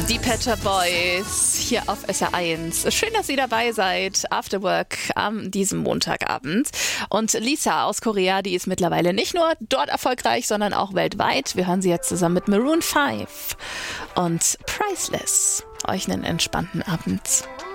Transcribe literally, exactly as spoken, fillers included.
Die Pet Shop Boys hier auf S R eins. Schön, dass ihr dabei seid. After Work am diesem Montagabend. Und Lisa aus Korea, die ist mittlerweile nicht nur dort erfolgreich, sondern auch weltweit. Wir hören sie jetzt zusammen mit Maroon fünf und Priceless. Euch einen entspannten Abend.